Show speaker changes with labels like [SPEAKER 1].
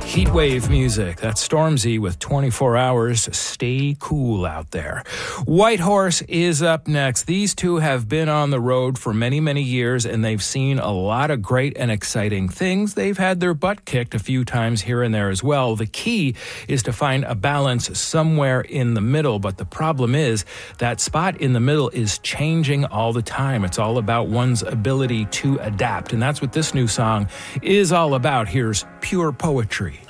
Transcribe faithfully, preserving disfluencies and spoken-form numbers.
[SPEAKER 1] Heatwave music. That's Stormzy with twenty-four hours. Stay cool out there. Whitehorse is up next. These two have been on the road for many, many years, and they've seen a lot of great and exciting things. They've had their butt kicked a few times here and there as well. The key is to find a balance somewhere in the middle, but the problem is that spot in the middle is changing all the time. It's all about one's ability to adapt, and that's what this new song is all about. Here's Pure Poetry.